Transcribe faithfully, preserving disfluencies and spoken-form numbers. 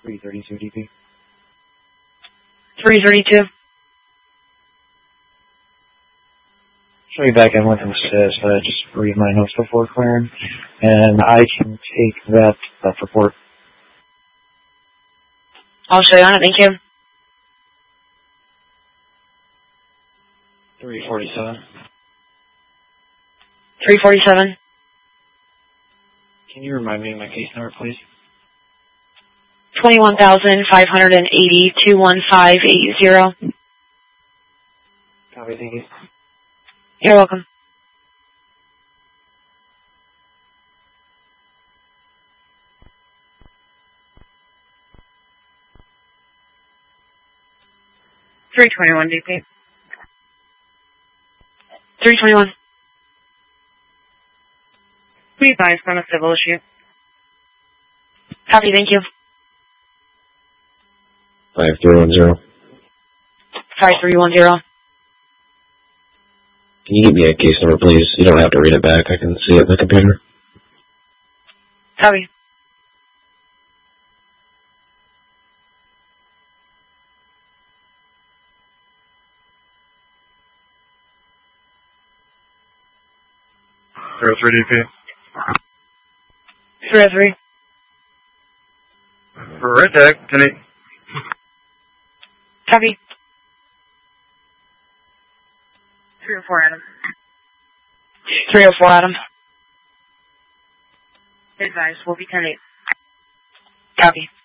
three thirty-two D P. three thirty-two. Show you back in with him, says, uh, just read my notes before clearing, and I can take that, that report. I'll show you on it, thank you. three forty-seven. three forty-seven. Can you remind me of my case number, please? twenty-one thousand five hundred eighty, two one five eight zero. Copy, thank you. You're welcome. three twenty-one D P. three twenty-one. Be advised on a civil issue. Copy, thank you. five three one zero. five three one zero. Can you give me a case number, please? You don't have to read it back. I can see it in the computer. Copy. zero three D P. three oh three. Red deck, can it? Copy. three oh four Adam. three oh four Adam. Be advised, we'll be ten eight. Copy.